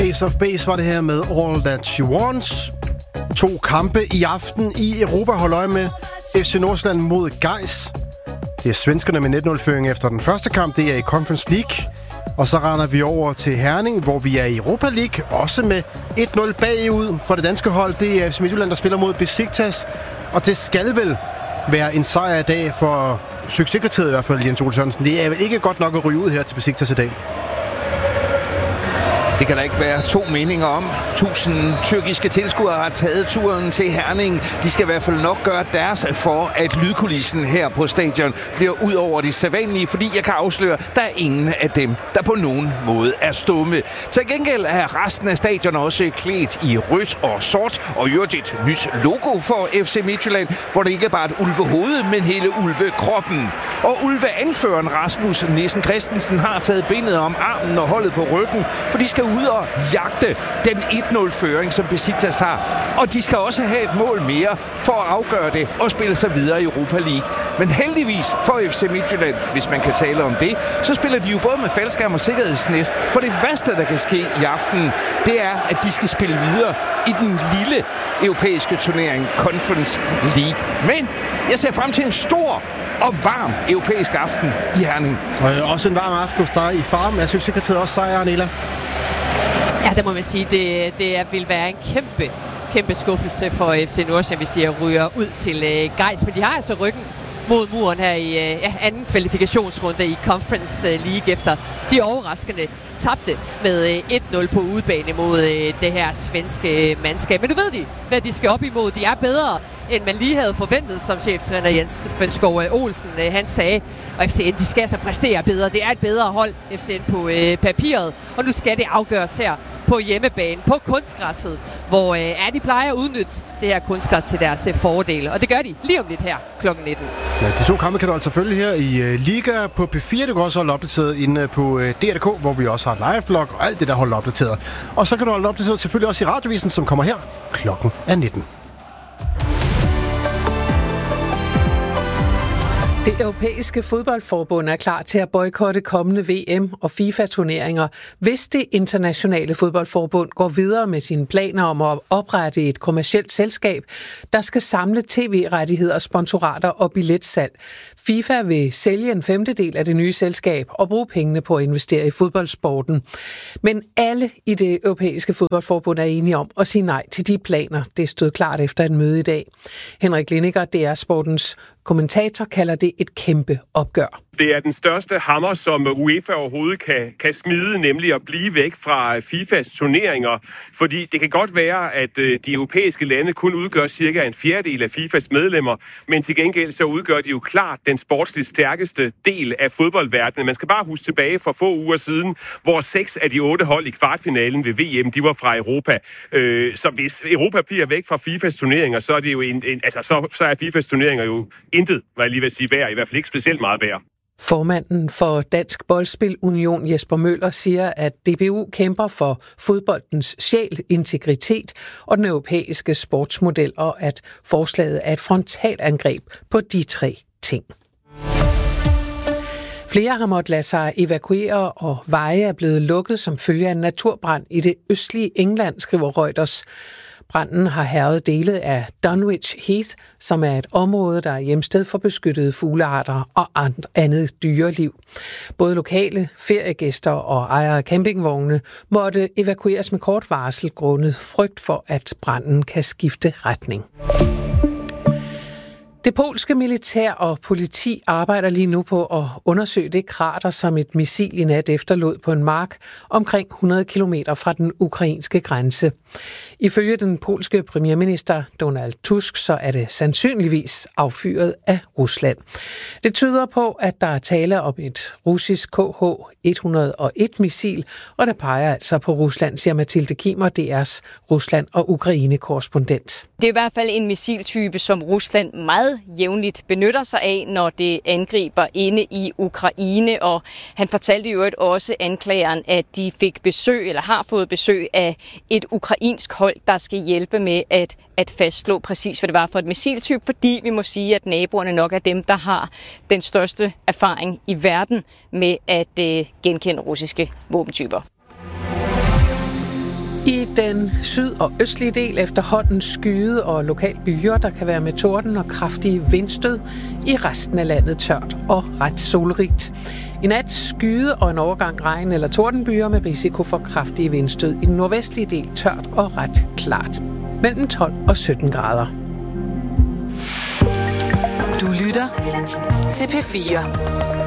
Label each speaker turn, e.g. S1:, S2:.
S1: Ace of Base var det her med All That She Wants. 2 kampe i aften i Europa. Hold øje med FC Nordsjælland mod Gais. Det er svenskerne med 1-0-føring efter den første kamp. Det er i Conference League. Og så render vi over til Herning, hvor vi er i Europa League. Også med 1-0 bagud for det danske hold. Det er FC Midtjylland, der spiller mod Besiktas. Og det skal vel være en sejr i dag for succeskriteriet i hvert fald, Jens Ole Sørensen. Det er vel ikke godt nok at ryge ud her til Besiktas i dag.
S2: Det kan der ikke være 2 meninger om. 1000 tyrkiske tilskuere har taget turen til Herning. De skal i hvert fald nok gøre deres for, at lydkulissen her på stadion bliver ud over de sædvanlige, fordi jeg kan afsløre, at der er ingen af dem, der på nogen måde er stumme. Til gengæld er resten af stadion også klædt i rødt og sort, og i øvrigt et nyt logo for FC Midtjylland, hvor det ikke er bare et ulvehoved, men hele ulvekroppen. Og ulveanføreren Rasmus Nissen Christensen har taget benet om armen og holdet på ryggen, for de skal ud og jagte den 1-0-føring, som Besiktas har. Og de skal også have et mål mere for at afgøre det og spille sig videre i Europa League. Men heldigvis for FC Midtjylland, hvis man kan tale om det, så spiller de jo både med faldskærm og sikkerhedsnet. For det værste, der kan ske i aften, det er, at de skal spille videre i den lille europæiske turnering Conference League. Men jeg ser frem til en stor og varm europæisk aften i Herning.
S1: Og også en varm aften hos dig i Farm. Jeg synes ikke, at også sejr, Nela.
S3: Ja, det må man sige. Det vil være en kæmpe skuffelse for FC Nordsjælland, hvis de ryger ud til Gais. Men de har altså ryggen mod muren her i anden kvalifikationsrunde i Conference League, efter de overraskende tabte med 1-0 på udebane mod det her svenske mandskab. Men nu ved de, hvad de skal op imod. De er bedre, end man lige havde forventet, som cheftræner Jens Fønskov Olsen han sagde. Og FCN, de skal altså præstere bedre. Det er et bedre hold, FCN, på papiret. Og nu skal det afgøres her på hjemmebane, på kunstgræsset, hvor de plejer at udnytte det her kunstgræs til deres fordele. Og det gør de lige om lidt her kl. 19.
S1: Ja, de 2 kampe kan du altså følge her i Liga på P4. Du kan også holde opdateret inde på DR.dk, hvor vi også har et live-blog og alt det, der holder opdateret. Og så kan du holde opdateret selvfølgelig også i Radiovisen, som kommer her klokken 19.
S4: Det europæiske fodboldforbund er klar til at boykotte kommende VM- og FIFA-turneringer, hvis det internationale fodboldforbund går videre med sine planer om at oprette et kommercielt selskab, der skal samle tv-rettigheder, sponsorater og billetsalg. FIFA vil sælge en 1/5 af det nye selskab og bruge pengene på at investere i fodboldsporten. Men alle i det europæiske fodboldforbund er enige om at sige nej til de planer. Det stod klart efter et møde i dag. Henrik Lindiger, DR Sportens kommentator, kalder det et kæmpe opgør.
S5: Det er den største hammer, som UEFA overhovedet kan smide, nemlig at blive væk fra FIFAs turneringer. Fordi det kan godt være, at de europæiske lande kun udgør cirka 1/4 af FIFAs medlemmer, men til gengæld så udgør de jo klart den sportsligt stærkeste del af fodboldverdenen. Man skal bare huske tilbage for få uger siden, hvor 6 af de 8 hold i kvartfinalen ved VM, de var fra Europa. Så hvis Europa bliver væk fra FIFAs turneringer, så er det jo så er FIFAs turneringer jo intet, hvad jeg lige vil sige, værd, i hvert fald ikke specielt meget værd.
S4: Formanden for Dansk Boldspil Union, Jesper Møller, siger, at DBU kæmper for fodboldens sjæl, integritet og den europæiske sportsmodel, og at forslaget er et frontalangreb på de 3 ting. Flere har måttet lade sig evakuere, og veje er blevet lukket som følge af en naturbrand i det østlige England, skriver Reuters. Branden har hærget dele af Dunwich Heath, som er et område, der er hjemsted for beskyttede fuglearter og andet dyreliv. Både lokale feriegæster og ejere af campingvogne måtte evakueres med kort varsel grundet frygt for, at branden kan skifte retning. Det polske militær og politi arbejder lige nu på at undersøge det krater, som et missil i nat efterlod på en mark omkring 100 kilometer fra den ukrainske grænse. Ifølge den polske premierminister Donald Tusk, så er det sandsynligvis affyret af Rusland. Det tyder på, at der er tale om et russisk KH-101-missil, og det peger altså på Rusland, siger Mathilde Kimmer, DR's Rusland- og Ukraine-korrespondent.
S6: Det er i hvert fald en missiltype, som Rusland meget jævnligt benytter sig af, når det angriber inde i Ukraine. Og han fortalte jo også anklageren, at de fik besøg, eller har fået besøg af et ukrainsk hold, der skal hjælpe med at fastslå præcis, hvad det var for et missiltype, fordi vi må sige, at naboerne nok er dem, der har den største erfaring i verden med at genkende russiske våbentyper.
S4: I den syd- og østlige del efterhånden skyde og lokalt byer, der kan være med torden og kraftige vindstød. I resten af landet tørt og ret solrigt. I nat skyde og en overgang regn eller tordenbyer med risiko for kraftige vindstød. I den nordvestlige del tørt og ret klart. Mellem 12 og 17 grader.
S7: Du lytter til P4.